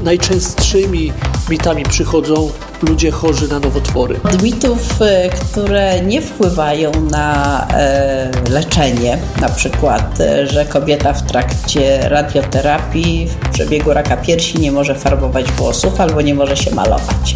najczęstszymi mitami przychodzą ludzie chorzy na nowotwory? Od mitów, które nie wpływają na leczenie, na przykład, że kobieta w trakcie radioterapii w przebiegu raka piersi nie może farbować włosów albo nie może się malować.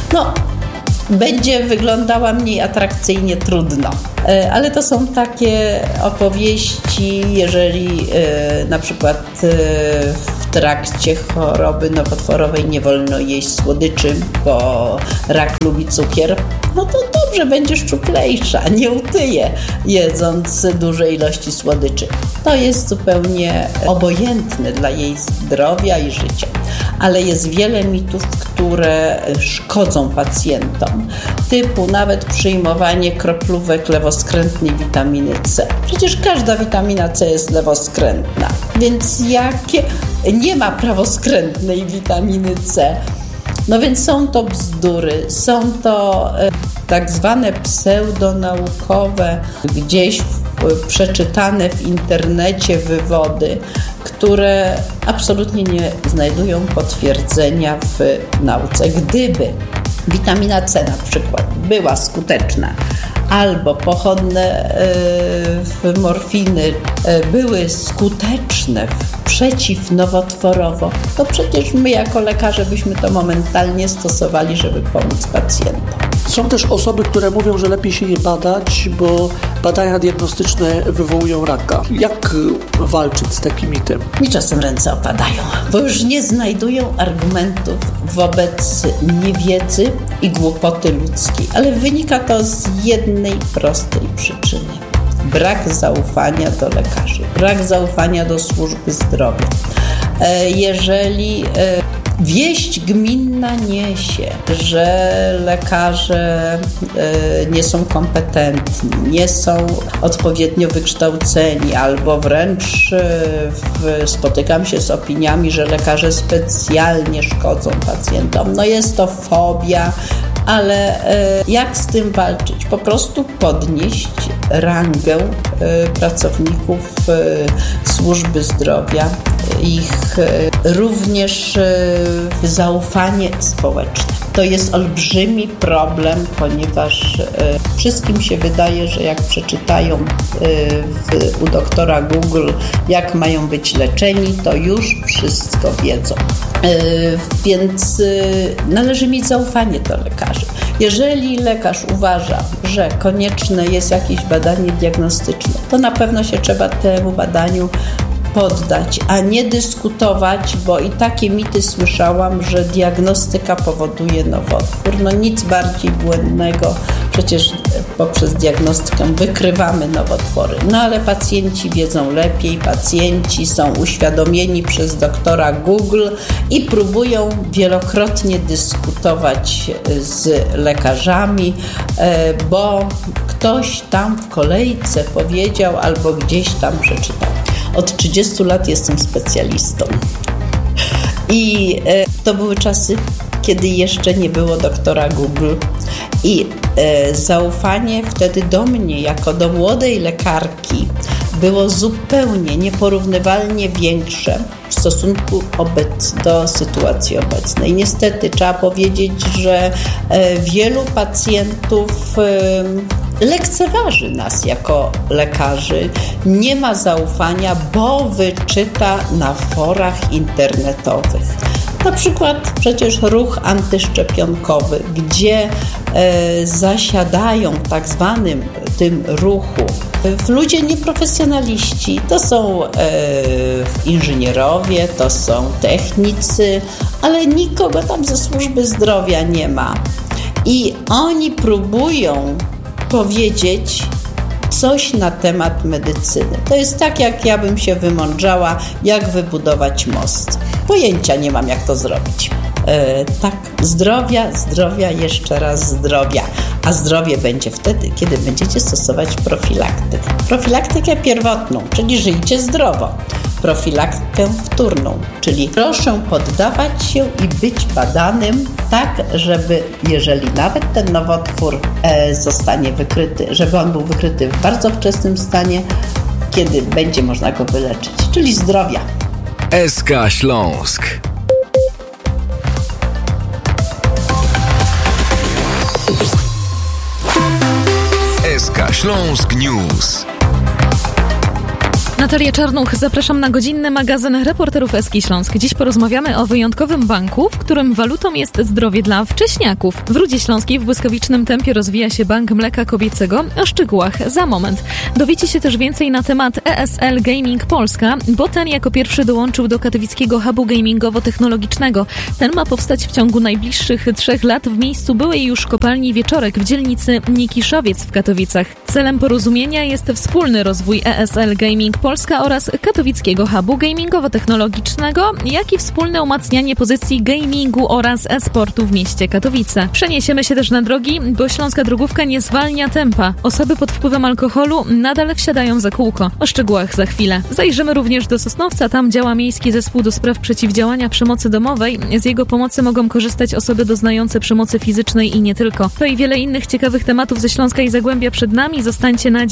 Będzie wyglądała mniej atrakcyjnie, trudno. Ale to są takie opowieści, jeżeli na przykład w trakcie choroby nowotworowej nie wolno jeść słodyczy, bo rak lubi cukier, to dobrze, będzie szczuplejsza, nie utyje jedząc duże ilości słodyczy. To jest zupełnie obojętne dla jej zdrowia i życia. Ale jest wiele mitów, które szkodzą pacjentom, typu nawet przyjmowanie kroplówek lewoskrętnej witaminy C. Przecież każda witamina C jest lewoskrętna, więc nie ma prawoskrętnej witaminy C. Więc są to bzdury, są to tak zwane pseudonaukowe, gdzieś przeczytane w internecie wywody, które absolutnie nie znajdują potwierdzenia w nauce. Gdyby witamina C na przykład była skuteczna, albo pochodne morfiny były skuteczne przeciwnowotworowo, to przecież my jako lekarze byśmy to momentalnie stosowali, żeby pomóc pacjentom. Są też osoby, które mówią, że lepiej się nie badać, bo badania diagnostyczne wywołują raka. Jak walczyć z takim mitem? Mi czasem ręce opadają, bo już nie znajdują argumentów wobec niewiedzy i głupoty ludzkiej. Ale wynika to z jednej prostej przyczyny. Brak zaufania do lekarzy, brak zaufania do służby zdrowia. Jeżeli wieść gminna niesie, że lekarze nie są kompetentni, nie są odpowiednio wykształceni, albo wręcz spotykam się z opiniami, że lekarze specjalnie szkodzą pacjentom. Jest to fobia, ale jak z tym walczyć? Po prostu podnieść rangę pracowników służby zdrowia, ich również zaufanie społeczne. To jest olbrzymi problem, ponieważ wszystkim się wydaje, że jak przeczytają u doktora Google, jak mają być leczeni, to już wszystko wiedzą. Więc należy mieć zaufanie do lekarzy. Jeżeli lekarz uważa, że konieczne jest jakieś badanie diagnostyczne, to na pewno się trzeba temu badaniu poddać, a nie dyskutować, bo i takie mity słyszałam, że diagnostyka powoduje nowotwór. Nic bardziej błędnego. Przecież poprzez diagnostykę wykrywamy nowotwory. Ale pacjenci wiedzą lepiej, pacjenci są uświadomieni przez doktora Google i próbują wielokrotnie dyskutować z lekarzami, bo ktoś tam w kolejce powiedział albo gdzieś tam przeczytał. Od 30 lat jestem specjalistą i to były czasy, kiedy jeszcze nie było doktora Google i zaufanie wtedy do mnie, jako do młodej lekarki, było zupełnie nieporównywalnie większe w stosunku do sytuacji obecnej. Niestety trzeba powiedzieć, że wielu pacjentów lekceważy nas jako lekarzy, nie ma zaufania, bo wyczyta na forach internetowych. Na przykład przecież ruch antyszczepionkowy, gdzie zasiadają w tak zwanym tym ruchu ludzie nieprofesjonaliści. To są inżynierowie, to są technicy, ale nikogo tam ze służby zdrowia nie ma. I oni próbują powiedzieć coś na temat medycyny. To jest tak, jak ja bym się wymądrzała, jak wybudować most. Pojęcia nie mam, jak to zrobić. Tak, zdrowia, jeszcze raz zdrowia. A zdrowie będzie wtedy, kiedy będziecie stosować profilaktykę. Profilaktykę pierwotną, czyli żyjcie zdrowo. Profilaktykę wtórną, czyli proszę poddawać się i być badanym tak, żeby jeżeli nawet ten nowotwór zostanie wykryty, żeby on był wykryty w bardzo wczesnym stanie, kiedy będzie można go wyleczyć, czyli zdrowia. SK Śląsk. Śląsk News. Natalia Czarnuch, zapraszam na godzinny magazyn reporterów SK Śląsk. Dziś porozmawiamy o wyjątkowym banku, w którym walutą jest zdrowie dla wcześniaków. W Rudzie Śląskiej w błyskawicznym tempie rozwija się Bank Mleka Kobiecego. O szczegółach za moment. Dowiecie się też więcej na temat ESL Gaming Polska, bo ten jako pierwszy dołączył do katowickiego hubu gamingowo-technologicznego. Ten ma powstać w ciągu najbliższych 3 lat w miejscu byłej już kopalni Wieczorek w dzielnicy Nikiszowiec w Katowicach. Celem porozumienia jest wspólny rozwój ESL Gaming Polska oraz katowickiego hubu gamingowo-technologicznego, jak i wspólne umacnianie pozycji gamingu oraz e-sportu w mieście Katowice. Przeniesiemy się też na drogi, bo śląska drogówka nie zwalnia tempa. Osoby pod wpływem alkoholu nadal wsiadają za kółko. O szczegółach za chwilę. Zajrzymy również do Sosnowca. Tam działa Miejski Zespół do Spraw Przeciwdziałania Przemocy Domowej. Z jego pomocy mogą korzystać osoby doznające przemocy fizycznej i nie tylko. To i wiele innych ciekawych tematów ze Śląska i Zagłębia przed nami. Zostańcie na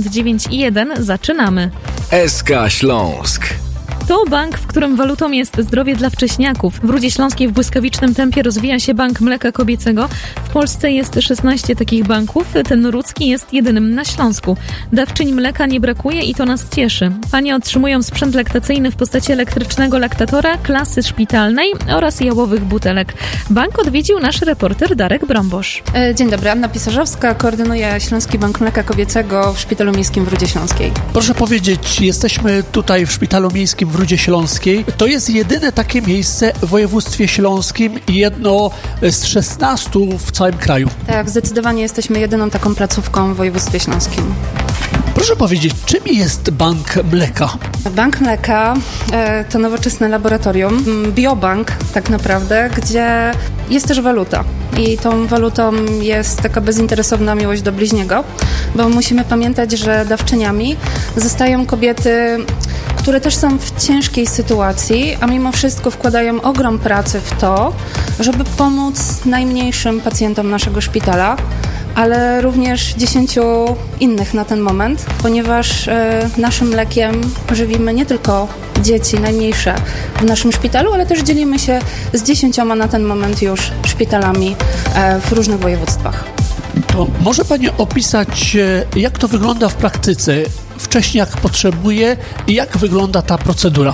99,1. Zaczynamy. SK Śląsk. To bank, w którym walutą jest zdrowie dla wcześniaków. W Rudzie Śląskiej w błyskawicznym tempie rozwija się Bank Mleka Kobiecego. W Polsce jest 16 takich banków. Ten rudzki jest jedynym na Śląsku. Dawczyń mleka nie brakuje i to nas cieszy. Panie otrzymują sprzęt laktacyjny w postaci elektrycznego laktatora, klasy szpitalnej oraz jałowych butelek. Bank odwiedził nasz reporter Darek Brombosz. Dzień dobry, Anna Pisarzowska, koordynuję Śląski Bank Mleka Kobiecego w Szpitalu Miejskim w Rudzie Śląskiej. Proszę powiedzieć, jesteśmy tutaj w Szpitalu Miejskim w Rudzie Śląskiej. To jest jedyne takie miejsce w województwie śląskim i jedno z 16 w całym kraju. Tak, zdecydowanie jesteśmy jedyną taką placówką w województwie śląskim. Proszę powiedzieć, czym jest Bank Mleka? Bank Mleka to nowoczesne laboratorium, biobank tak naprawdę, gdzie jest też waluta. I tą walutą jest taka bezinteresowna miłość do bliźniego, bo musimy pamiętać, że dawczyniami zostają kobiety, które też są w ciężkiej sytuacji, a mimo wszystko wkładają ogrom pracy w to, żeby pomóc najmniejszym pacjentom naszego szpitala, ale również 10 innych na ten moment, ponieważ naszym mlekiem żywimy nie tylko dzieci najmniejsze w naszym szpitalu, ale też dzielimy się z 10 na ten moment już szpitalami w różnych województwach. To może Pani opisać, jak to wygląda w praktyce? Wcześniak potrzebuje i jak wygląda ta procedura?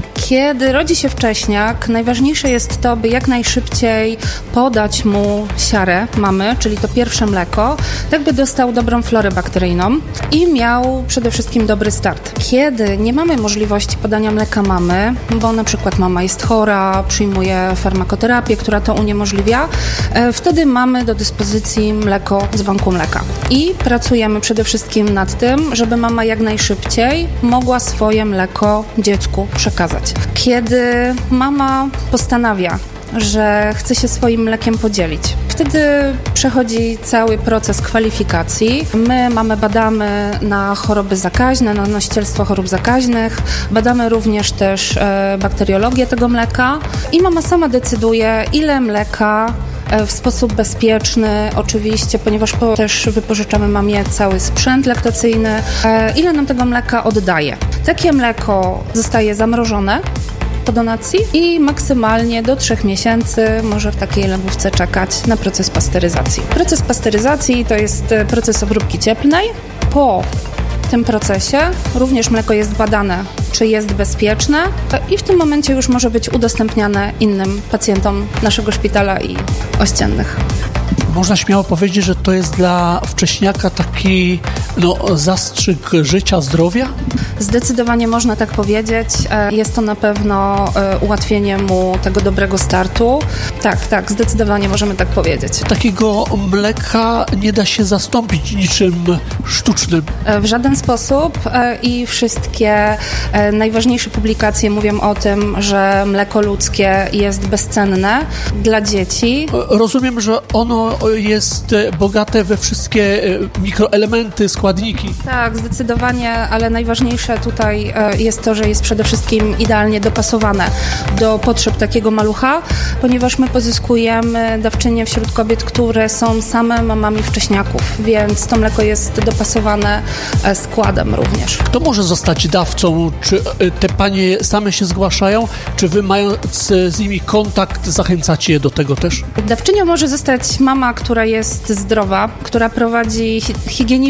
Kiedy rodzi się wcześniak, najważniejsze jest to, by jak najszybciej podać mu siarę mamy, czyli to pierwsze mleko, tak by dostał dobrą florę bakteryjną i miał przede wszystkim dobry start. Kiedy nie mamy możliwości podania mleka mamy, bo na przykład mama jest chora, przyjmuje farmakoterapię, która to uniemożliwia, wtedy mamy do dyspozycji mleko z banku mleka. I pracujemy przede wszystkim nad tym, żeby mama jak najszybciej mogła swoje mleko dziecku przekazać. Kiedy mama postanawia, że chce się swoim mlekiem podzielić, wtedy przechodzi cały proces kwalifikacji. My mamy badamy na choroby zakaźne, na nosicielstwo chorób zakaźnych, badamy również też bakteriologię tego mleka i mama sama decyduje, ile mleka w sposób bezpieczny, oczywiście, ponieważ też wypożyczamy mamie cały sprzęt laktacyjny, ile nam tego mleka oddaje. Takie mleko zostaje zamrożone po donacji i maksymalnie do 3 miesięcy może w takiej lodówce czekać na proces pasteryzacji. Proces pasteryzacji to jest proces obróbki cieplnej. Po tym procesie również mleko jest badane, czy jest bezpieczne i w tym momencie już może być udostępniane innym pacjentom naszego szpitala i ościennych. Można śmiało powiedzieć, że to jest dla wcześniaka taki zastrzyk życia, zdrowia? Zdecydowanie można tak powiedzieć. Jest to na pewno ułatwienie mu tego dobrego startu. Tak, zdecydowanie możemy tak powiedzieć. Takiego mleka nie da się zastąpić niczym sztucznym. W żaden sposób i wszystkie najważniejsze publikacje mówią o tym, że mleko ludzkie jest bezcenne dla dzieci. Rozumiem, że ono jest bogate we wszystkie mikroelementy, składniki. Tak, zdecydowanie, ale najważniejsze tutaj jest to, że jest przede wszystkim idealnie dopasowane do potrzeb takiego malucha, ponieważ my pozyskujemy dawczynie wśród kobiet, które są same mamami wcześniaków, więc to mleko jest dopasowane składem również. Kto może zostać dawcą? Czy te panie same się zgłaszają, czy wy mając z nimi kontakt zachęcacie je do tego też? Dawczynią może zostać mama, która jest zdrowa, która prowadzi higieniczny tryb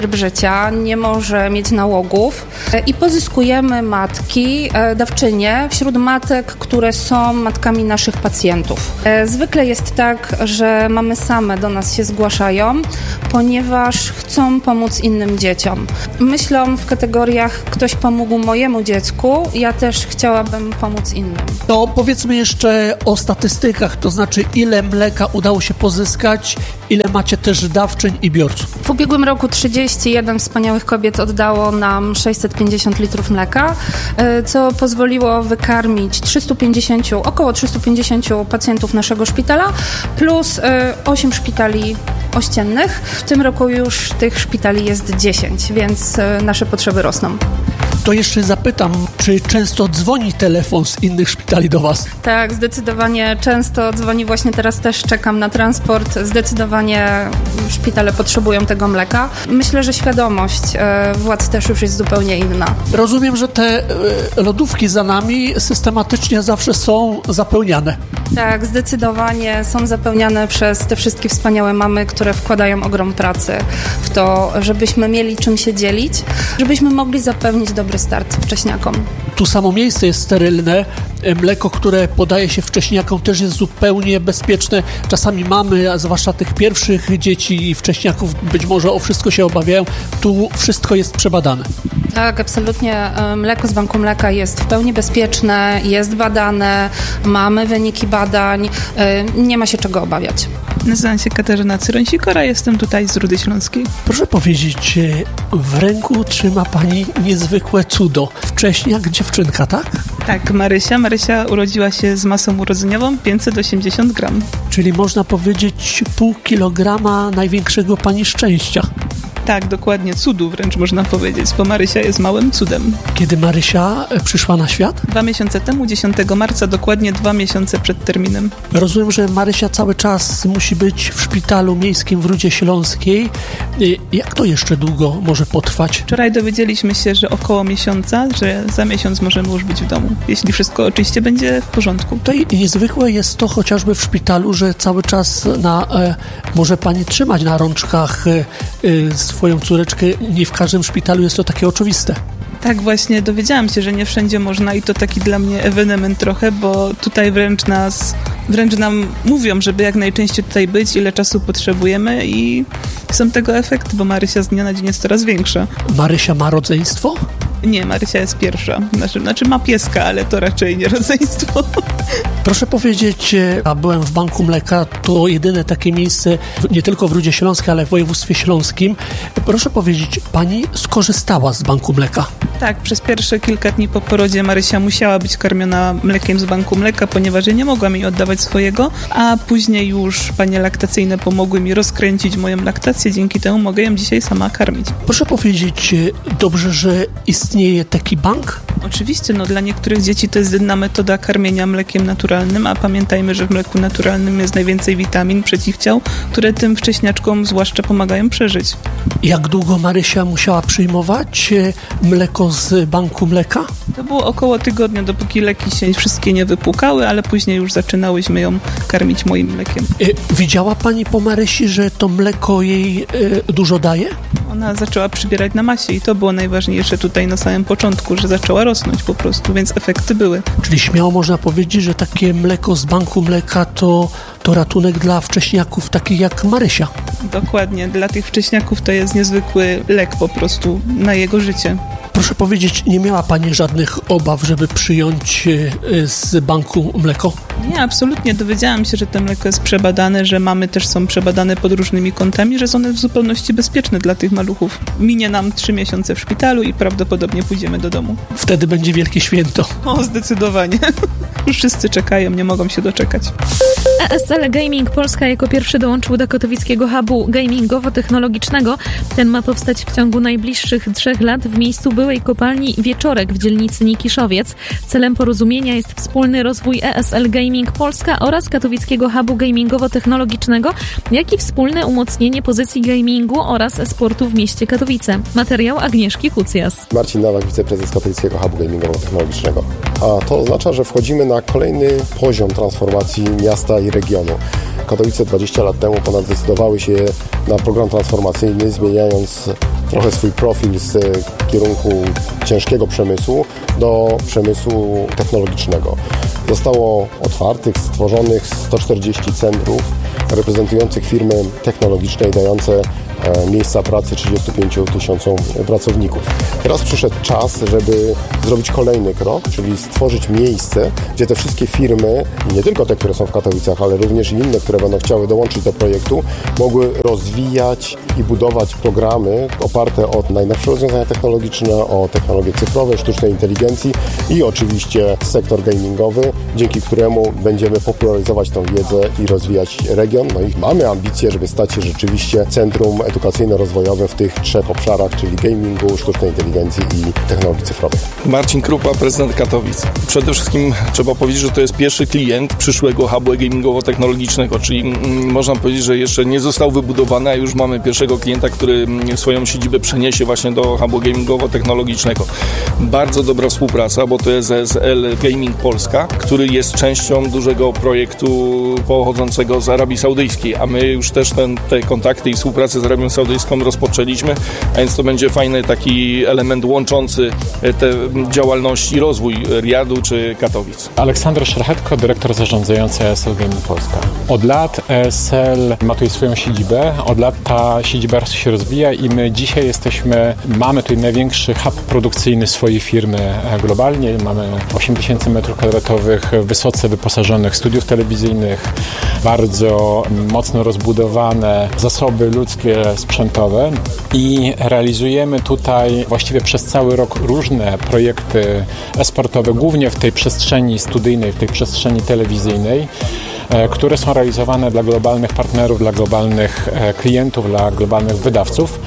tryb życia, nie może mieć nałogów i pozyskujemy matki, dawczynie wśród matek, które są matkami naszych pacjentów. Zwykle jest tak, że mamy same do nas się zgłaszają, ponieważ chcą pomóc innym dzieciom. Myślą w kategoriach ktoś pomógł mojemu dziecku, ja też chciałabym pomóc innym. To powiedzmy jeszcze o statystykach, to znaczy ile mleka udało się pozyskać, ile macie też dawczyń i biorców. W ubiegłym roku 31 wspaniałych kobiet oddało nam 650 litrów mleka, co pozwoliło wykarmić około 350 pacjentów naszego szpitala, plus 8 szpitali ościennych. W tym roku już tych szpitali jest 10, więc nasze potrzeby rosną. To jeszcze zapytam, czy często dzwoni telefon z innych szpitali do Was? Tak, zdecydowanie często dzwoni. Właśnie teraz też czekam na transport. Zdecydowanie szpitale potrzebują tego mleka. Myślę, że świadomość władz też już jest zupełnie inna. Rozumiem, że te lodówki za nami systematycznie zawsze są zapełniane. Tak, zdecydowanie są zapełniane przez te wszystkie wspaniałe mamy, które wkładają ogrom pracy w to, żebyśmy mieli czym się dzielić, żebyśmy mogli zapewnić dobry start wcześniakom. Tu samo miejsce jest sterylne. Mleko, które podaje się wcześniakom, też jest zupełnie bezpieczne. Czasami mamy, a zwłaszcza tych pierwszych dzieci i wcześniaków, być może o wszystko się obawiają. Tu wszystko jest przebadane. Tak, absolutnie. Mleko z banku mleka jest w pełni bezpieczne, jest badane, mamy wyniki badań, nie ma się czego obawiać. Nazywam się Katarzyna Cyroń-Sikora, jestem tutaj z Rudy Śląskiej. Proszę powiedzieć, w ręku trzyma Pani niezwykłe cudo. Wcześniak dziewczynka, tak? Tak, Marysia. Marysia urodziła się z masą urodzeniową 580 gram. Czyli można powiedzieć 0,5 kilograma największego Pani szczęścia. Tak, dokładnie, cudu wręcz można powiedzieć, bo Marysia jest małym cudem. Kiedy Marysia przyszła na świat? 2 miesiące temu, 10 marca, dokładnie 2 miesiące przed terminem. Rozumiem, że Marysia cały czas musi być w szpitalu miejskim w Rudzie Śląskiej. Jak to jeszcze długo może potrwać? Wczoraj dowiedzieliśmy się, że około miesiąca, że za miesiąc możemy już być w domu, jeśli wszystko oczywiście będzie w porządku. To i niezwykłe jest to chociażby w szpitalu, że cały czas może Pani trzymać na rączkach swoją córeczkę. Nie w każdym szpitalu jest to takie oczywiste. Tak, właśnie dowiedziałam się, że nie wszędzie można i to taki dla mnie ewenement trochę, bo tutaj wręcz nam mówią, żeby jak najczęściej tutaj być, ile czasu potrzebujemy i są tego efekty, bo Marysia z dnia na dzień jest coraz większa. Marysia ma rodzeństwo? Nie, Marysia jest pierwsza. Znaczy ma pieska, ale to raczej nie rodzeństwo. Proszę powiedzieć, a byłem w Banku Mleka, to jedyne takie miejsce nie tylko w Rudzie Śląskiej, ale w województwie śląskim. Proszę powiedzieć, Pani skorzystała z Banku Mleka? Tak, przez pierwsze kilka dni po porodzie Marysia musiała być karmiona mlekiem z Banku Mleka, ponieważ ja nie mogłam jej oddawać swojego, a później już panie laktacyjne pomogły mi rozkręcić moją laktację, dzięki temu mogę ją dzisiaj sama karmić. Proszę powiedzieć, dobrze, że istnieje taki bank? Oczywiście, dla niektórych dzieci to jest jedyna metoda karmienia mlekiem naturalnym, a pamiętajmy, że w mleku naturalnym jest najwięcej witamin, przeciwciał, które tym wcześniaczkom zwłaszcza pomagają przeżyć. Jak długo Marysia musiała przyjmować mleko z Banku Mleka? To było około tygodnia, dopóki leki się wszystkie nie wypłukały, ale później już zaczynałyśmy ją karmić moim mlekiem. Widziała Pani po Marysi, że to mleko jej dużo daje? Ona zaczęła przybierać na masie i to było najważniejsze tutaj na samym początku, że zaczęła rosnąć po prostu, więc efekty były. Czyli śmiało można powiedzieć, że takie mleko z Banku Mleka to ratunek dla wcześniaków takich jak Marysia. Dokładnie, dla tych wcześniaków to jest niezwykły lek po prostu na jego życie. Proszę powiedzieć, nie miała Pani żadnych obaw, żeby przyjąć z banku mleko? Nie, absolutnie. Dowiedziałam się, że to mleko jest przebadane, że mamy też są przebadane pod różnymi kątami, że są one w zupełności bezpieczne dla tych maluchów. Minie nam 3 miesiące w szpitalu i prawdopodobnie pójdziemy do domu. Wtedy będzie wielkie święto. O, zdecydowanie. Już wszyscy czekają, nie mogą się doczekać. ESL Gaming Polska jako pierwszy dołączył do katowickiego hubu gamingowo-technologicznego. Ten ma powstać w ciągu najbliższych 3 lat w miejscu byłej kopalni Wieczorek w dzielnicy Nikiszowiec. Celem porozumienia jest wspólny rozwój ESL Gaming Polska oraz katowickiego hubu gamingowo-technologicznego, jak i wspólne umocnienie pozycji gamingu oraz e-sportu w mieście Katowice. Materiał Agnieszki Kucjas. Marcin Nowak, wiceprezes katowickiego hubu gamingowo-technologicznego. A to oznacza, że wchodzimy na kolejny poziom transformacji miasta i regionu. Katowice 20 lat temu ponad zdecydowały się na program transformacyjny, zmieniając trochę swój profil z kierunku ciężkiego przemysłu do przemysłu technologicznego. Zostało stworzonych 140 centrów reprezentujących firmy technologiczne i dające miejsca pracy 35 000 pracowników. Teraz przyszedł czas, żeby zrobić kolejny krok, czyli stworzyć miejsce, gdzie te wszystkie firmy, nie tylko te, które są w Katowicach, ale również i inne, które będą chciały dołączyć do projektu, mogły rozwijać i budować programy oparte o najnowsze rozwiązania technologiczne, o technologie cyfrowe, sztucznej inteligencji i oczywiście sektor gamingowy, dzięki któremu będziemy popularyzować tą wiedzę i rozwijać region. No i mamy ambicje, żeby stać się rzeczywiście centrum edukacyjno-rozwojowe w tych 3 obszarach, czyli gamingu, sztucznej inteligencji i technologii cyfrowych. Marcin Krupa, prezydent Katowic. Przede wszystkim trzeba powiedzieć, że to jest pierwszy klient przyszłego hubu gamingowo-technologicznego, czyli można powiedzieć, że jeszcze nie został wybudowany, a już mamy pierwszego klienta, który swoją siedzibę przeniesie właśnie do hubu gamingowo-technologicznego. Bardzo dobra współpraca, bo to jest SL Gaming Polska, który jest częścią dużego projektu pochodzącego z Arabii Saudyjskiej, a my już też te kontakty i współpracę z Arabią Saudyjską rozpoczęliśmy, a więc to będzie fajny taki element łączący te działalności i rozwój Riyadu czy Katowic. Aleksander Szrachetko, dyrektor zarządzający ESL Gaming Polska. Od lat ESL ma tutaj swoją siedzibę, od lat ta siedziba się rozwija i my dzisiaj mamy tutaj największy hub produkcyjny swojej firmy globalnie. Mamy 8000 m2 wysoce wyposażonych studiów telewizyjnych, bardzo mocno rozbudowane zasoby ludzkie, sprzętowe i realizujemy tutaj właściwie przez cały rok różne projekty e-sportowe, głównie w tej przestrzeni studyjnej, w tej przestrzeni telewizyjnej, które są realizowane dla globalnych partnerów, dla globalnych klientów, dla globalnych wydawców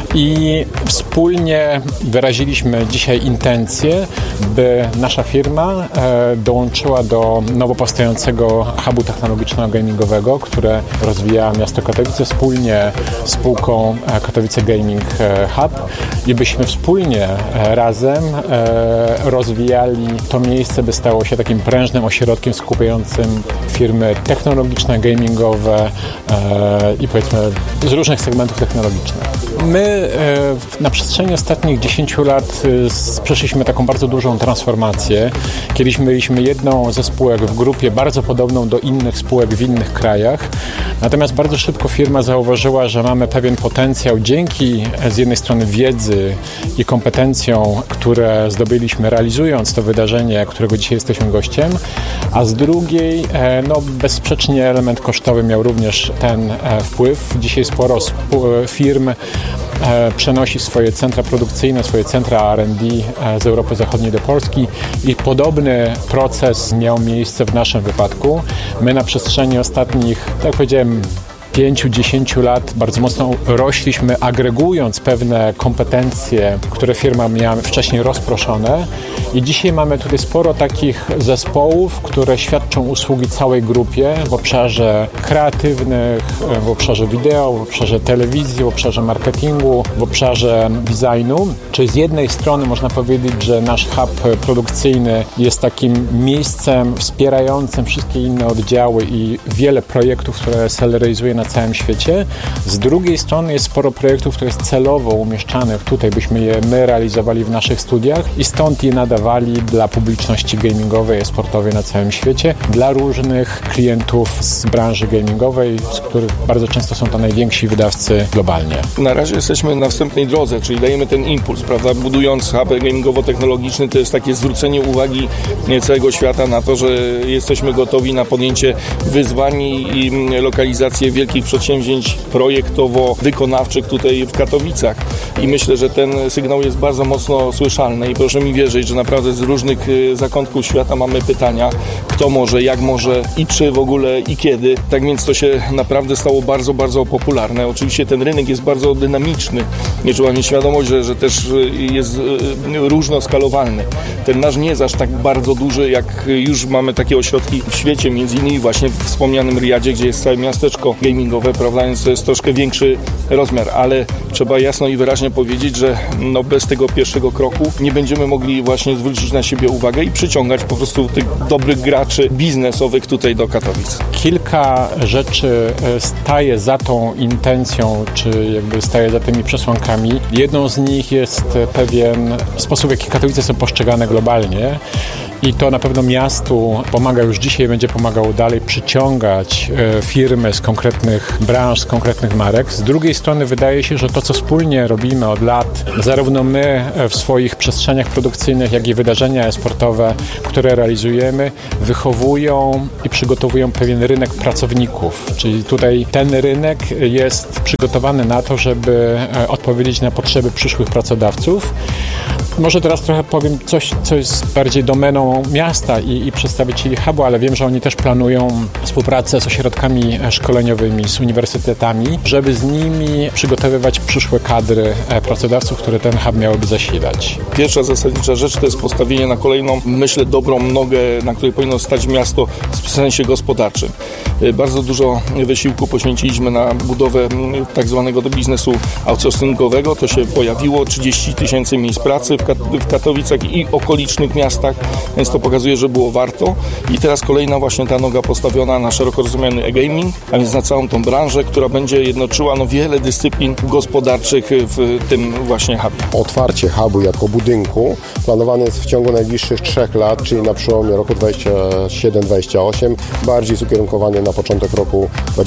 i wspólnie wyraziliśmy dzisiaj intencję, by nasza firma dołączyła do nowo powstającego hubu technologicznego gamingowego, które rozwija miasto Katowice wspólnie z spółką Katowice Gaming Hub i byśmy wspólnie razem rozwijali to miejsce, by stało się takim prężnym ośrodkiem skupiającym firmy technologiczne, gamingowe i powiedzmy z różnych segmentów technologicznych. My na przestrzeni ostatnich 10 lat przeszliśmy taką bardzo dużą transformację. Kiedyś mieliśmy jedną ze spółek w grupie bardzo podobną do innych spółek w innych krajach. Natomiast bardzo szybko firma zauważyła, że mamy pewien potencjał dzięki z jednej strony wiedzy i kompetencjom, które zdobyliśmy realizując to wydarzenie, którego dzisiaj jesteśmy gościem, a z drugiej bezsprzecznie element kosztowy miał również ten wpływ. Dzisiaj sporo firm przenosi swoje centra produkcyjne, swoje centra R&D z Europy Zachodniej do Polski i podobny proces miał miejsce w naszym wypadku. My na przestrzeni ostatnich, tak jak powiedziałem, 5-10 lat bardzo mocno rośliśmy, agregując pewne kompetencje, które firma miała wcześniej rozproszone i dzisiaj mamy tutaj sporo takich zespołów, które świadczą usługi całej grupie w obszarze kreatywnych, w obszarze wideo, w obszarze telewizji, w obszarze marketingu, w obszarze designu. Czyli z jednej strony można powiedzieć, że nasz hub produkcyjny jest takim miejscem wspierającym wszystkie inne oddziały i wiele projektów, które SL realizuje na całym świecie. Z drugiej strony jest sporo projektów, które jest celowo umieszczanych tutaj, byśmy je my realizowali w naszych studiach i stąd je nadawali dla publiczności gamingowej i sportowej na całym świecie, dla różnych klientów z branży gamingowej, z których bardzo często są to najwięksi wydawcy globalnie. Na razie jesteśmy na wstępnej drodze, czyli dajemy ten impuls, prawda? Budując hub gamingowo-technologiczny, to jest takie zwrócenie uwagi całego świata na to, że jesteśmy gotowi na podjęcie wyzwań i lokalizację wielkich przedsięwzięć projektowo-wykonawczych tutaj w Katowicach. I myślę, że ten sygnał jest bardzo mocno słyszalny i proszę mi wierzyć, że naprawdę z różnych zakątków świata mamy pytania, kto może, jak może i czy w ogóle i kiedy. Tak więc to się naprawdę stało bardzo, bardzo popularne. Oczywiście ten rynek jest bardzo dynamiczny. Nie trzeba mieć świadomość, że też jest różnoskalowalny. Ten nasz nie jest aż tak bardzo duży, jak już mamy takie ośrodki w świecie, między innymi właśnie w wspomnianym Riyadzie, gdzie jest całe miasteczko gamingowe, gamingowe, prawda, więc to jest troszkę większy rozmiar, ale trzeba jasno i wyraźnie powiedzieć, że bez tego pierwszego kroku nie będziemy mogli właśnie zwrócić na siebie uwagę i przyciągać po prostu tych dobrych graczy biznesowych tutaj do Katowic. Kilka rzeczy staje za tą intencją, czy jakby staje za tymi przesłankami. Jedną z nich jest pewien sposób, w jaki Katowice są postrzegane globalnie. I to na pewno miastu pomaga już dzisiaj, będzie pomagało dalej przyciągać firmy z konkretnych branż, z konkretnych marek. Z drugiej strony wydaje się, że to, co wspólnie robimy od lat, zarówno my w swoich przestrzeniach produkcyjnych, jak i wydarzenia e-sportowe, które realizujemy, wychowują i przygotowują pewien rynek pracowników. Czyli tutaj ten rynek jest przygotowany na to, żeby odpowiedzieć na potrzeby przyszłych pracodawców. Może teraz trochę powiem coś, co jest bardziej domeną miasta i przedstawicieli hubu, ale wiem, że oni też planują współpracę z ośrodkami szkoleniowymi, z uniwersytetami, żeby z nimi przygotowywać przyszłe kadry pracodawców, które ten hub miałyby zasilać. Pierwsza zasadnicza rzecz to jest postawienie na kolejną, myślę, dobrą nogę, na której powinno stać miasto w sensie gospodarczym. Bardzo dużo wysiłku poświęciliśmy na budowę tak zwanego biznesu outsourcingowego. To się pojawiło, 30 000 miejsc pracy w Katowicach i okolicznych miastach, więc to pokazuje, że było warto. I teraz kolejna właśnie ta noga postawiona na szeroko rozumiany e-gaming, a więc na całą tą branżę, która będzie jednoczyła wiele dyscyplin gospodarczych w tym właśnie hubie. Otwarcie hubu jako budynku planowane jest w ciągu najbliższych 3 lat, czyli na przełomie roku 27-28, bardziej ukierunkowane na początek roku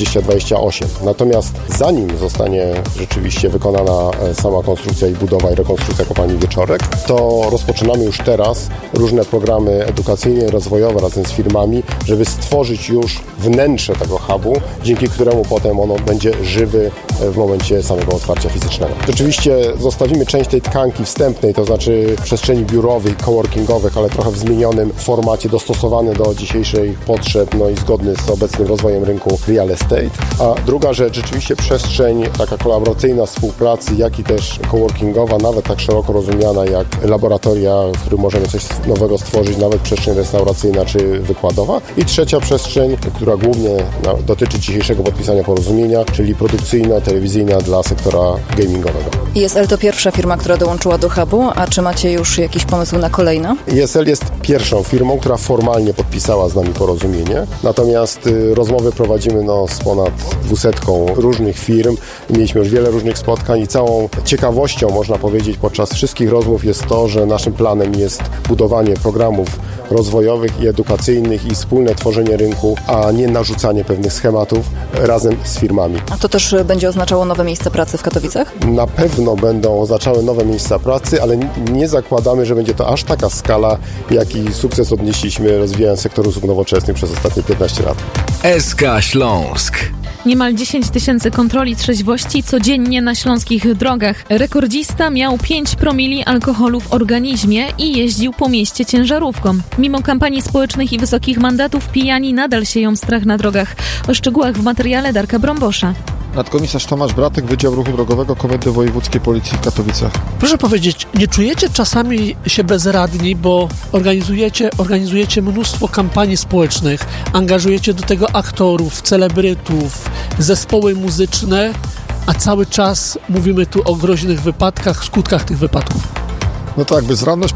2028. Natomiast zanim zostanie rzeczywiście wykonana sama konstrukcja i budowa i rekonstrukcja kopalni Wieczorek, to rozpoczynamy już teraz różne programy edukacyjne i rozwojowe razem z firmami, żeby stworzyć już wnętrze tego hubu, dzięki któremu potem ono będzie żywy w momencie samego otwarcia fizycznego. Rzeczywiście zostawimy część tej tkanki wstępnej, to znaczy przestrzeni biurowych, coworkingowych, ale trochę w zmienionym formacie, dostosowany do dzisiejszych potrzeb, i zgodny z obecnym rozwojem rynku real estate. A druga rzecz, rzeczywiście przestrzeń taka kolaboracyjna współpracy, jak i też coworkingowa, nawet tak szeroko rozumiana jak laboratoria, w którym możemy coś nowego stworzyć, nawet przestrzeń restauracyjna czy wykładowa. I trzecia przestrzeń, która głównie dotyczy dzisiejszego podpisania porozumienia, czyli produkcyjna, telewizyjna dla sektora gamingowego. ESL to pierwsza firma, która dołączyła do hubu, a czy macie już jakiś pomysł na kolejną? ESL jest pierwszą firmą, która formalnie podpisała z nami porozumienie, natomiast rozmowy prowadzimy z ponad 200 różnych firm. Mieliśmy już wiele różnych spotkań i całą ciekawością, można powiedzieć, podczas wszystkich rozmów jest to, że naszym planem jest budowanie programów rozwojowych i edukacyjnych i wspólne tworzenie rynku, a nie narzucanie pewnych schematów razem z firmami. A to też będzie oznaczało nowe miejsca pracy w Katowicach? Na pewno będą oznaczały nowe miejsca pracy, ale nie zakładamy, że będzie to aż taka skala, jaki sukces odnieśliśmy rozwijając sektor usług nowoczesnych przez ostatnie 15 lat. SK Śląsk. Niemal 10 000 kontroli trzeźwości codziennie na śląskich drogach. Rekordzista miał 5 promili alkoholu w organizmie i jeździł po mieście ciężarówką. Mimo kampanii społecznych i wysokich mandatów pijani nadal sieją strach na drogach. O szczegółach w materiale Darka Brąbosza. Nadkomisarz Tomasz Bratek, Wydział Ruchu Drogowego Komendy Wojewódzkiej Policji w Katowicach. Proszę powiedzieć, nie czujecie czasami się bezradni, bo organizujecie mnóstwo kampanii społecznych, angażujecie do tego aktorów, celebrytów, zespoły muzyczne, a cały czas mówimy tu o groźnych wypadkach, skutkach tych wypadków. No tak, bezradność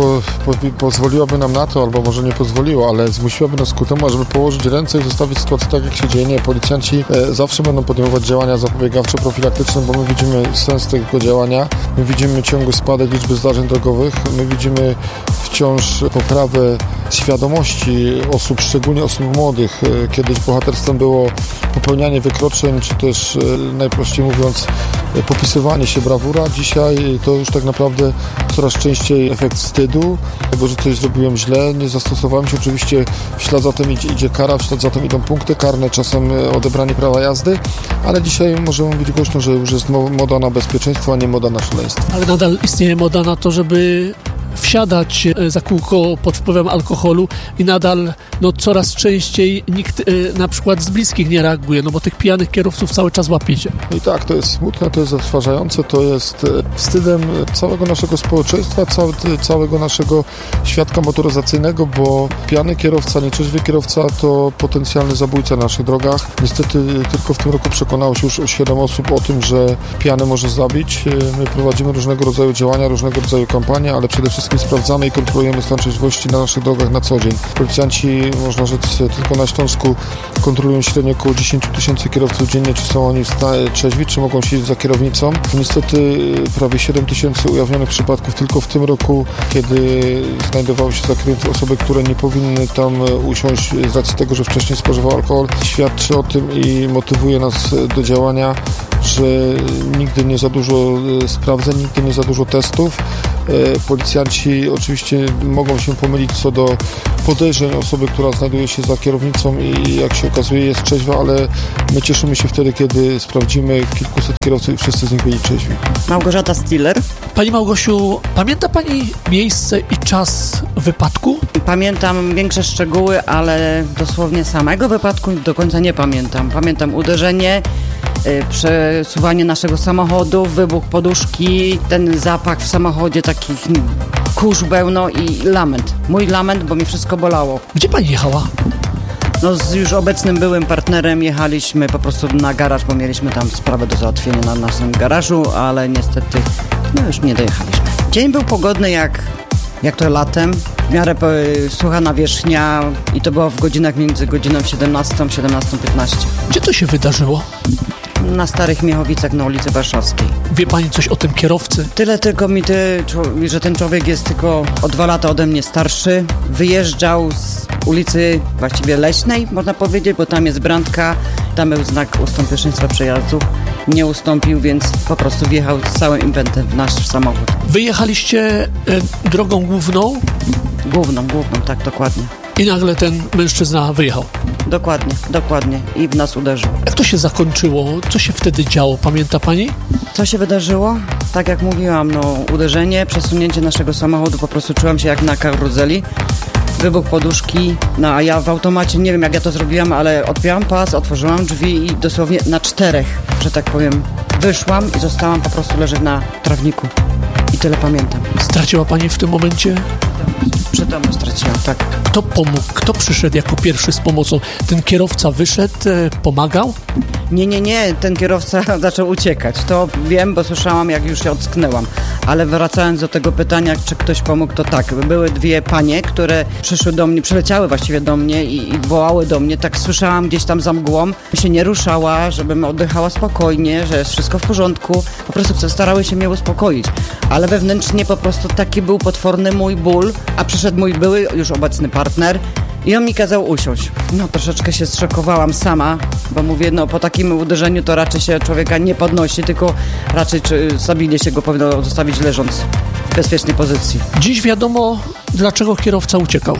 pozwoliłaby nam na to, albo może nie pozwoliła, ale zmusiłaby nas ku temu, żeby położyć ręce i zostawić sytuację tak, jak się dzieje. Nie, policjanci zawsze będą podejmować działania zapobiegawczo-profilaktyczne, bo my widzimy sens tego działania, my widzimy ciągły spadek liczby zdarzeń drogowych, my widzimy wciąż poprawę świadomości osób, szczególnie osób młodych. Kiedyś bohaterstwem było popełnianie wykroczeń, czy też najprościej mówiąc popisywanie się, brawura. Dzisiaj to już tak naprawdę coraz częściej efekt wstydu, tego, że coś zrobiłem źle, nie zastosowałem się. Oczywiście w ślad za tym idzie kara, w ślad za tym idą punkty karne, czasem odebranie prawa jazdy, ale dzisiaj możemy mówić głośno, że już jest moda na bezpieczeństwo, a nie moda na szaleństwo. Ale nadal istnieje moda na to, żeby wsiadać za kółko pod wpływem alkoholu i nadal coraz częściej nikt na przykład z bliskich nie reaguje, bo tych pijanych kierowców cały czas łapiecie. I tak, to jest smutne, to jest zatrważające, to jest wstydem całego naszego społeczeństwa, całego naszego świadka motoryzacyjnego, bo pijany kierowca, nietrzeźwy kierowca to potencjalny zabójca na naszych drogach. Niestety tylko w tym roku przekonało się już 7 osób o tym, że pijany może zabić. My prowadzimy różnego rodzaju działania, różnego rodzaju kampanie, ale przede wszystkim sprawdzamy i kontrolujemy stan trzeźwości na naszych drogach na co dzień. Policjanci, można rzec, tylko na Śląsku kontrolują średnio około 10 000 kierowców dziennie, czy są oni trzeźwi, czy mogą siedzieć za kierownicą. Niestety prawie 7 000 ujawnionych przypadków tylko w tym roku, kiedy znajdowały się za kierownicą osoby, które nie powinny tam usiąść z racji tego, że wcześniej spożywał alkohol. Świadczy o tym i motywuje nas do działania, że nigdy nie za dużo sprawdzeń, nigdy nie za dużo testów. Policjanci oczywiście mogą się pomylić co do podejrzeń osoby, która znajduje się za kierownicą i jak się okazuje jest trzeźwa, ale my cieszymy się wtedy, kiedy sprawdzimy kilkuset kierowców i wszyscy z nich byli trzeźwi. Małgorzata Stiller. Pani Małgosiu, pamięta Pani miejsce i czas wypadku? Pamiętam większe szczegóły, ale dosłownie samego wypadku do końca nie pamiętam. Pamiętam uderzenie, przesuwanie naszego samochodu, wybuch poduszki, ten zapach w samochodzie, takich kurzbeł, i lament. Mój lament, bo mi wszystko bolało. Gdzie Pani jechała? Z już obecnym byłym partnerem jechaliśmy po prostu na garaż, bo mieliśmy tam sprawę do załatwienia na naszym garażu, ale niestety już nie dojechaliśmy. Dzień był pogodny jak to latem, w miarę sucha nawierzchnia i to było w godzinach między godziną 17 a 17:15. Gdzie to się wydarzyło? Na Starych Miechowicach na ulicy Warszawskiej. Wie Pani coś o tym kierowcy? Tyle tylko że ten człowiek jest tylko o 2 lata ode mnie starszy. Wyjeżdżał z ulicy właściwie Leśnej, można powiedzieć, bo tam jest brandka, tam był znak ustąp pierwszeństwa przejazdu. Nie ustąpił, więc po prostu wjechał z całym impetem w nasz samochód. Wyjechaliście drogą główną? Główną, tak, dokładnie. I nagle ten mężczyzna wyjechał? Dokładnie. I w nas uderzył. Jak to się zakończyło? Co się wtedy działo? Pamięta Pani? Co się wydarzyło? Tak jak mówiłam, uderzenie, przesunięcie naszego samochodu, po prostu czułam się jak na karuzeli. Wybuch poduszki, a ja w automacie, nie wiem jak ja to zrobiłam, ale odpięłam pas, otworzyłam drzwi i dosłownie na 4, że tak powiem, wyszłam i zostałam po prostu leżeć na trawniku. I tyle pamiętam. Straciła Pani w tym momencie? Przytomność straciłam, tak. Kto pomógł? Kto przyszedł jako pierwszy z pomocą? Ten kierowca wyszedł, pomagał? Nie, ten kierowca zaczął uciekać. To wiem, bo słyszałam, jak już się ocknęłam. Ale wracając do tego pytania, czy ktoś pomógł, to tak. Były 2 panie, które przyszły do mnie, przyleciały właściwie do mnie i wołały do mnie. Tak słyszałam gdzieś tam za mgłą. Się nie ruszała, żebym oddychała spokojnie, że jest wszystko w porządku. Po prostu starały się mnie uspokoić. Ale wewnętrznie po prostu taki był potworny mój ból, a przyszedł mój były, już obecny partner i on mi kazał usiąść. Troszeczkę się zszokowałam sama, bo mówię, po takim uderzeniu to raczej się człowieka nie podnosi, tylko raczej stabilnie się go powinno zostawić leżąc w bezpiecznej pozycji. Dziś wiadomo, dlaczego kierowca uciekał.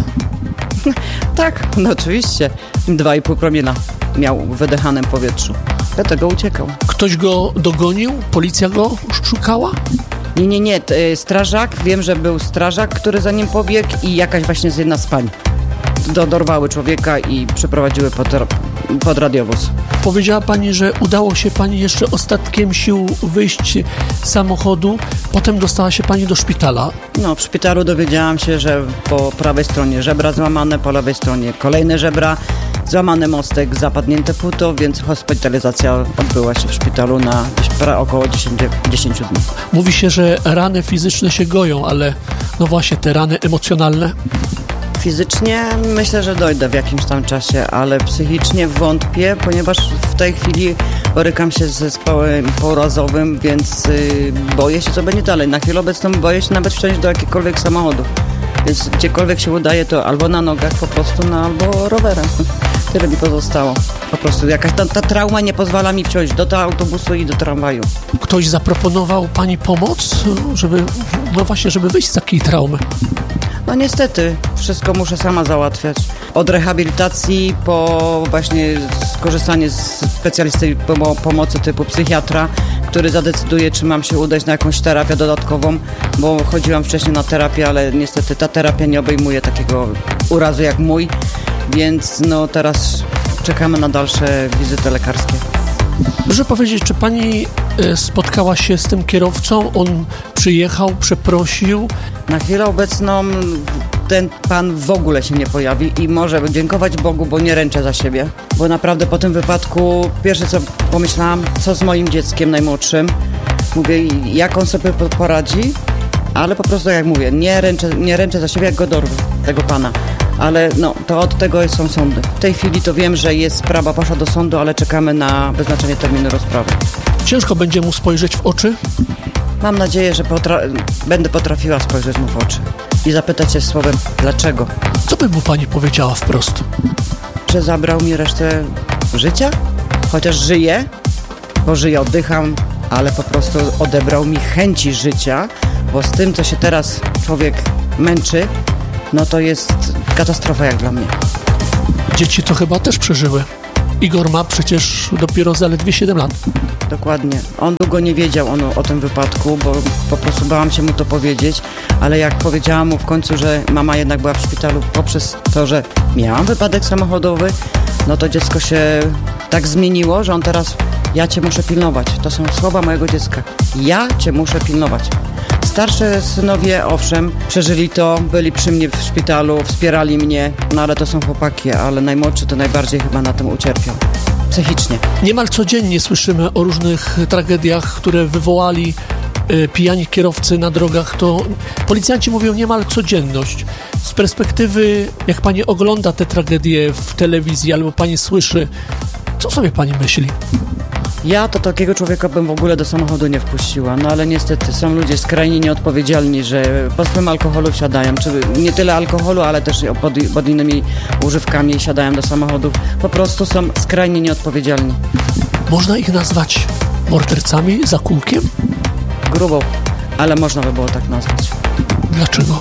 Tak, oczywiście. 2,5 promila miał w wydechanym powietrzu. Dlatego uciekał. Ktoś go dogonił? Policja go szukała? Nie. Strażak, wiem, że był strażak, który za nim pobiegł i jakaś właśnie z jedna z pań. Dorwały człowieka i przeprowadziły pod radiowóz. Powiedziała Pani, że udało się Pani jeszcze ostatkiem sił wyjść z samochodu, potem dostała się Pani do szpitala. W szpitalu dowiedziałam się, że po prawej stronie żebra złamane, po lewej stronie kolejne żebra, złamany mostek, zapadnięte płuto, więc hospitalizacja odbyła się w szpitalu na około 10 dni. Mówi się, że rany fizyczne się goją, ale właśnie te rany emocjonalne? Fizycznie myślę, że dojdę w jakimś tam czasie, ale psychicznie wątpię, ponieważ w tej chwili borykam się z zespołem pourazowym, więc boję się, co będzie dalej. Na chwilę obecną boję się nawet wsiąść do jakiegokolwiek samochodu. Więc gdziekolwiek się udaje, to albo na nogach po prostu, albo rowerem. Tyle mi pozostało. Po prostu jakaś ta trauma nie pozwala mi wsiąść do autobusu i do tramwaju. Ktoś zaproponował Pani pomoc, żeby wyjść z takiej traumy? Niestety, wszystko muszę sama załatwiać. Od rehabilitacji po właśnie skorzystanie z specjalisty pomocy typu psychiatra, który zadecyduje, czy mam się udać na jakąś terapię dodatkową, bo chodziłam wcześniej na terapię, ale niestety ta terapia nie obejmuje takiego urazu jak mój, więc no teraz czekamy na dalsze wizyty lekarskie. Proszę powiedzieć, czy pani spotkała się z tym kierowcą? On przyjechał, przeprosił? Na chwilę obecną ten pan w ogóle się nie pojawi i może dziękować Bogu, bo nie ręczę za siebie. Bo naprawdę po tym wypadku pierwsze co pomyślałam, co z moim dzieckiem najmłodszym. Mówię, jak on sobie poradzi, ale po prostu jak mówię, nie ręczę za siebie, jak go dorwę, tego pana. Ale no, to od tego są sądy. W tej chwili to wiem, że jest sprawa poszła do sądu, ale czekamy na wyznaczenie terminu rozprawy. Ciężko będzie mu spojrzeć w oczy? Mam nadzieję, że będę potrafiła spojrzeć mu w oczy i zapytać się słowem, dlaczego. Co by mu pani powiedziała wprost? Czy zabrał mi resztę życia? Chociaż żyję, bo żyję, oddycham, ale po prostu odebrał mi chęci życia, bo z tym, co się teraz człowiek męczy, no to jest katastrofa jak dla mnie. Dzieci to chyba też przeżyły. Igor ma przecież dopiero zaledwie 7 lat. Dokładnie. On długo nie wiedział o tym wypadku, bo po prostu bałam się mu to powiedzieć, ale jak powiedziałam mu w końcu, że mama jednak była w szpitalu poprzez to, że miałam wypadek samochodowy, no to dziecko się tak zmieniło, że on teraz, ja cię muszę pilnować. To są słowa mojego dziecka. Ja cię muszę pilnować. Starsze synowie, owszem, przeżyli to, byli przy mnie w szpitalu, wspierali mnie, no ale to są chłopaki, ale najmłodszy to najbardziej chyba na tym ucierpiał. Psychicznie. Niemal codziennie słyszymy o różnych tragediach, które wywołali pijani kierowcy na drogach. To policjanci mówią niemal codzienność. Z perspektywy, jak pani ogląda te tragedie w telewizji albo pani słyszy, co sobie pani myśli? Ja to takiego człowieka bym w ogóle do samochodu nie wpuściła, no ale niestety są ludzie skrajnie nieodpowiedzialni, że po swym alkoholu wsiadają, czy nie tyle alkoholu, ale też pod innymi używkami siadają do samochodów. Po prostu są skrajnie nieodpowiedzialni. Można ich nazwać mordercami za kółkiem? Grubo, ale można by było tak nazwać. Dlaczego?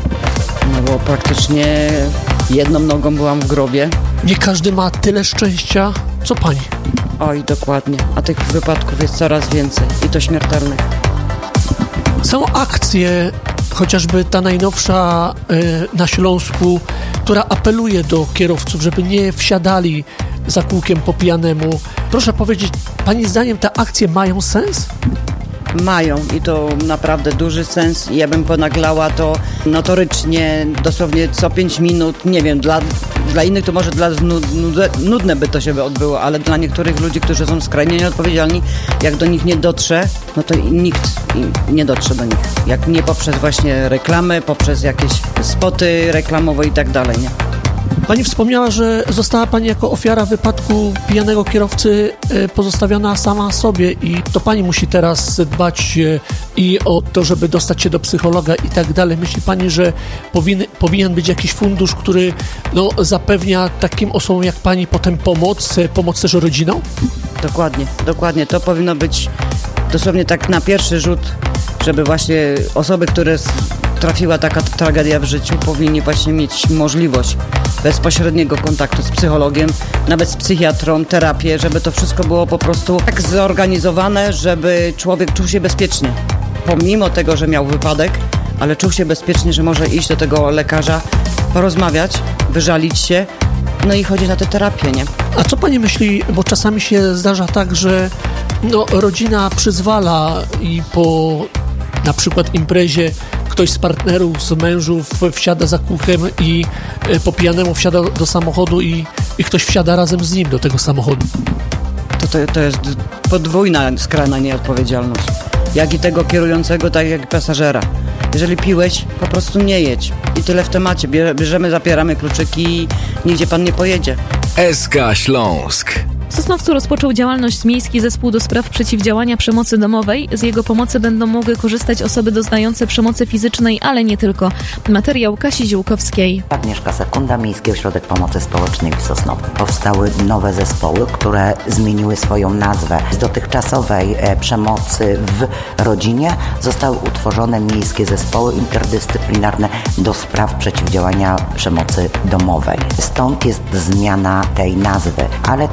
No bo praktycznie jedną nogą byłam w grobie. Nie każdy ma tyle szczęścia, co pani. Oj, dokładnie. A tych wypadków jest coraz więcej i to śmiertelnych. Są akcje, chociażby ta najnowsza na Śląsku, która apeluje do kierowców, żeby nie wsiadali za kółkiem po pijanemu. Proszę powiedzieć, pani zdaniem te akcje mają sens? Mają i to naprawdę duży sens. Ja bym ponaglała to notorycznie, dosłownie co 5 minut. Nie wiem, dla innych to może nudne by to się odbyło, ale dla niektórych ludzi, którzy są skrajnie nieodpowiedzialni, jak do nich nie dotrze, no to nikt nie dotrze do nich. Jak nie poprzez właśnie reklamy, poprzez jakieś spoty reklamowe i tak dalej, nie? Pani wspomniała, że została pani jako ofiara wypadku pijanego kierowcy pozostawiona sama sobie i to pani musi teraz dbać i o to, żeby dostać się do psychologa i tak dalej. Myśli pani, że powinien być jakiś fundusz, który zapewnia takim osobom jak pani potem pomoc też rodzinom? Dokładnie. To powinno być dosłownie tak na pierwszy rzut, żeby właśnie osoby, które trafiła taka tragedia w życiu, powinni właśnie mieć możliwość bezpośredniego kontaktu z psychologiem, nawet z psychiatrą, terapię, żeby to wszystko było po prostu tak zorganizowane, żeby człowiek czuł się bezpiecznie. Pomimo tego, że miał wypadek, ale czuł się bezpiecznie, że może iść do tego lekarza, porozmawiać, wyżalić się, no i chodzić na tę terapię, nie? A co pani myśli, bo czasami się zdarza tak, że rodzina przyzwala i po na przykład imprezie ktoś z partnerów, z mężów wsiada za kółkiem i po pijanemu wsiada do samochodu i ktoś wsiada razem z nim do tego samochodu. To jest podwójna skrajna nieodpowiedzialność. Jak i tego kierującego, tak jak i pasażera. Jeżeli piłeś, po prostu nie jedź. I tyle w temacie. Bierzemy, zapieramy kluczyki i nigdzie pan nie pojedzie. SK Śląsk. W Sosnowcu rozpoczął działalność Miejski Zespół do Spraw Przeciwdziałania Przemocy Domowej. Z jego pomocy będą mogły korzystać osoby doznające przemocy fizycznej, ale nie tylko. Materiał Kasi Ziółkowskiej. Agnieszka Sekunda, Miejski Ośrodek Pomocy Społecznej w Sosnowiu. Powstały nowe zespoły, które zmieniły swoją nazwę. Z dotychczasowej przemocy w rodzinie zostały utworzone Miejskie Zespoły Interdyscyplinarne do Spraw Przeciwdziałania Przemocy Domowej. Stąd jest zmiana tej nazwy, ale ta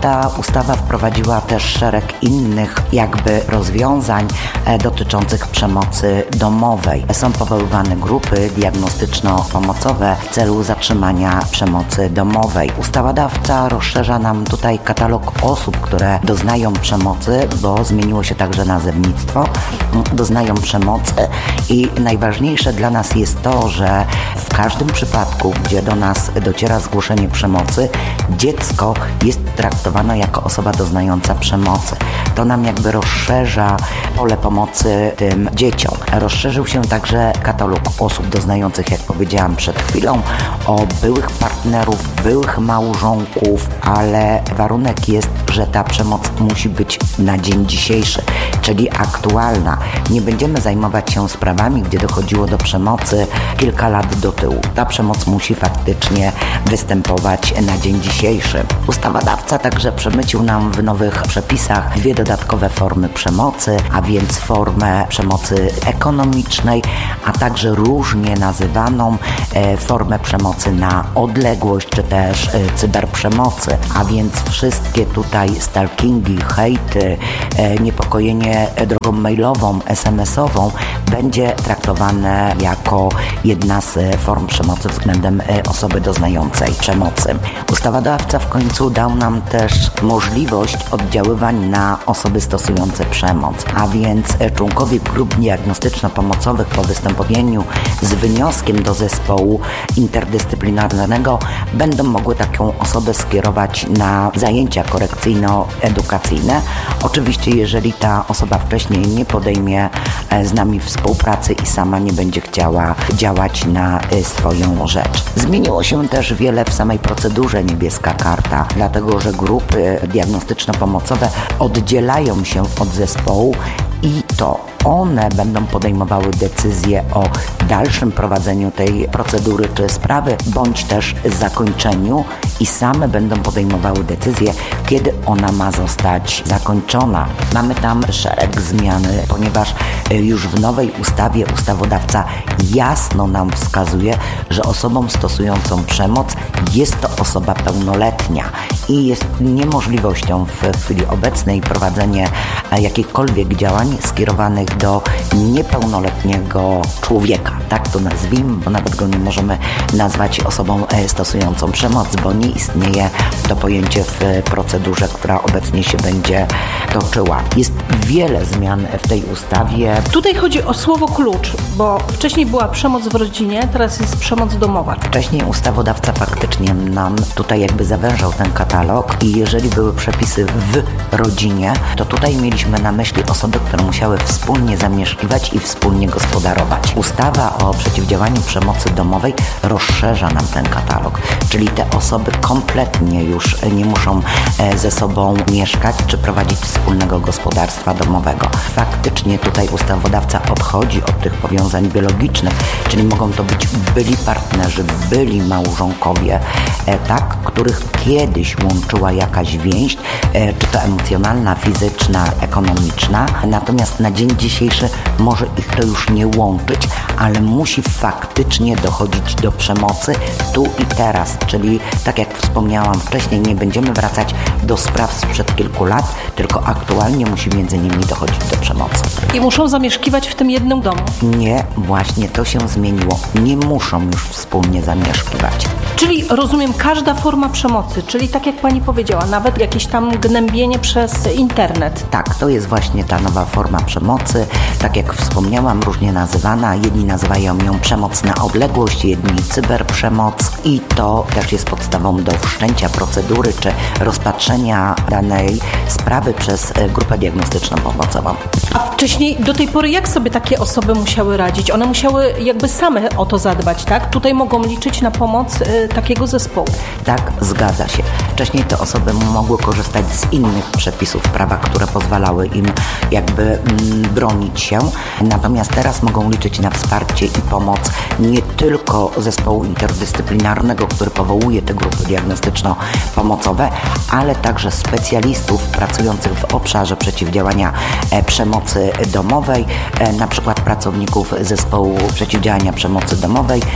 Ustawa wprowadziła też szereg innych jakby rozwiązań dotyczących przemocy domowej. Są powoływane grupy diagnostyczno-pomocowe w celu zatrzymania przemocy domowej. Ustawodawca rozszerza nam tutaj katalog osób, które doznają przemocy, bo zmieniło się także nazewnictwo, doznają przemocy i najważniejsze dla nas jest to, że w każdym przypadku, gdzie do nas dociera zgłoszenie przemocy, dziecko jest traktowane jako osoba doznająca przemocy. To nam jakby rozszerza pole pomocy tym dzieciom. Rozszerzył się także katalog osób doznających, jak powiedziałam przed chwilą, o byłych partnerów, byłych małżonków, ale warunek jest, że ta przemoc musi być na dzień dzisiejszy, czyli aktualna. Nie będziemy zajmować się sprawami, gdzie dochodziło do przemocy kilka lat do tyłu. Ta przemoc musi faktycznie występować na dzień dzisiejszy. Ustawodawca także przemycił nam w nowych przepisach dwie dodatkowe formy przemocy, a więc formę przemocy ekonomicznej, a także różnie nazywaną formę przemocy na odległość, czy też cyberprzemocy, a więc wszystkie tutaj stalkingi, hejty, niepokojenie drogą mailową, SMS-ową będzie traktowane jako jedna z form przemocy względem osoby doznającej przemocy. Ustawodawca w końcu dał nam też możliwość oddziaływań na osoby stosujące przemoc, a więc członkowie grup diagnostyczno-pomocowych po wystąpieniu z wnioskiem do zespołu interdyscyplinarnego będą mogły taką osobę skierować na zajęcia korekcyjno-edukacyjne. Oczywiście, jeżeli ta osoba wcześniej nie podejmie z nami współpracy i sama nie będzie chciała działać na swoją rzecz. Zmieniło się też wiele w samej procedurze Niebieska Karta, dlatego że grupy diagnostyczno-pomocowe oddzielają się od zespołu i to one będą podejmowały decyzję o dalszym prowadzeniu tej procedury czy sprawy, bądź też zakończeniu i same będą podejmowały decyzję, kiedy ona ma zostać zakończona. Mamy tam szereg zmian, ponieważ już w nowej ustawie ustawodawca jasno nam wskazuje, że osobą stosującą przemoc jest to osoba pełnoletnia i jest niemożliwością w chwili obecnej prowadzenie jakichkolwiek działań skierowanych do niepełnoletniego człowieka. Tak to nazwijmy, bo nawet go nie możemy nazwać osobą stosującą przemoc, bo nie istnieje to pojęcie w procedurze, która obecnie się będzie toczyła. Jest wiele zmian w tej ustawie. Tutaj chodzi o słowo klucz, bo wcześniej była przemoc w rodzinie, teraz jest przemoc domowa. Wcześniej ustawodawca faktycznie nam tutaj jakby zawężał ten katalog i jeżeli były przepisy w rodzinie, to tutaj mieliśmy na myśli osoby, które musiały wspólnie zamieszkiwać i wspólnie gospodarować. Ustawa o przeciwdziałaniu przemocy domowej rozszerza nam ten katalog, czyli te osoby kompletnie już nie muszą ze sobą mieszkać czy prowadzić wspólnego gospodarstwa domowego. Faktycznie tutaj ustawodawca odchodzi od tych powiązań biologicznych, czyli mogą to być byli partnerzy, byli małżonkowie, tak, których kiedyś łączyła jakaś więź, czy to emocjonalna, fizyczna, ekonomiczna, natomiast na dzień dzisiejszy może ich to już nie łączyć, ale musi faktycznie dochodzić do przemocy tu i teraz, czyli tak jak wspomniałam wcześniej, nie będziemy wracać do spraw sprzed kilku lat, tylko aktualnie musi między nimi dochodzić do przemocy. I muszą zamieszkiwać w tym jednym domu? Nie, właśnie to się zmieniło. Nie muszą już wspólnie zamieszkiwać. Czyli rozumiem, każda forma przemocy, czyli tak jak pani powiedziała, nawet jakieś tam gnębienie przez internet. Tak, to jest właśnie ta nowa forma przemocy. Tak jak wspomniałam, różnie nazywana. Jedni nazywają ją przemoc na odległość, jedni cyberprzemoc i to też jest podstawą do wszczęcia procedury czy rozpatrzenia danej sprawy przez grupę diagnostyczno-pomocową. A wcześniej, do tej pory, jak sobie takie osoby musiały radzić? One musiały jakby same o to zadbać, tak? Tutaj mogą liczyć na pomoc takiego zespołu. Tak, zgadza się. Wcześniej te osoby mogły korzystać z innych przepisów prawa, które pozwalały im jakby bronić się. Natomiast teraz mogą liczyć na wsparcie i pomoc nie tylko zespołu interdyscyplinarnego, który powołuje te grupy diagnostyczno-pomocowe, ale także specjalistów pracujących w obszarze przeciwdziałania przemocy domowej, na przykład pracowników zespołu przeciwdziałania przemocy domowej Miejskiej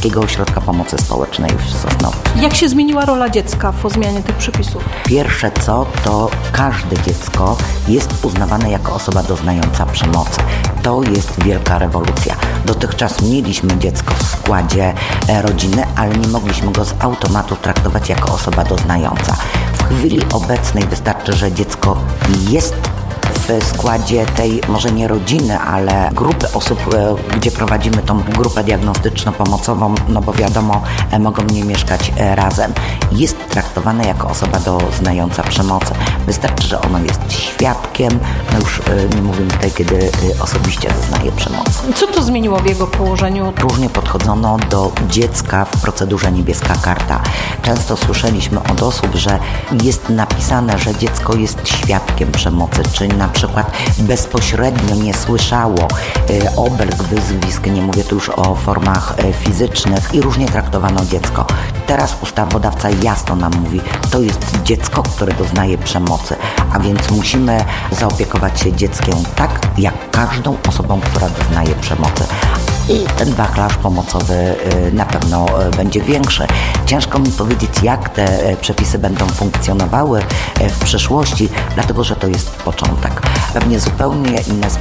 Miejskiego Ośrodka Pomocy Społecznej w Sosnowiu. Jak się zmieniła rola dziecka po zmianie tych przepisów? Pierwsze co, to każde dziecko jest uznawane jako osoba doznająca przemocy. To jest wielka rewolucja. Dotychczas mieliśmy dziecko w składzie rodziny, ale nie mogliśmy go z automatu traktować jako osoba doznająca. W chwili obecnej wystarczy, że dziecko jest w składzie tej, może nie rodziny, ale grupy osób, gdzie prowadzimy tą grupę diagnostyczno-pomocową, no bo wiadomo, mogą nie mieszkać razem. Jest traktowane jako osoba doznająca przemocy. Wystarczy, że ono jest świadkiem, no już nie mówimy tutaj, kiedy osobiście doznaje przemocy. Co to zmieniło w jego położeniu? Różnie podchodzono do dziecka w procedurze niebieska karta. Często słyszeliśmy od osób, że jest napisane, że dziecko jest świadkiem przemocy, czy na przykład bezpośrednio nie słyszało obelg, wyzwisk, nie mówię tu już o formach fizycznych, i różnie traktowano dziecko. Teraz ustawodawca jasno nam mówi, to jest dziecko, które doznaje przemocy, a więc musimy zaopiekować się dzieckiem tak, jak każdą osobą, która doznaje przemocy. I ten wachlarz pomocowy na pewno będzie większy. Ciężko mi powiedzieć, jak te przepisy będą funkcjonowały w przyszłości, dlatego że to jest początek. Pewnie zupełnie inne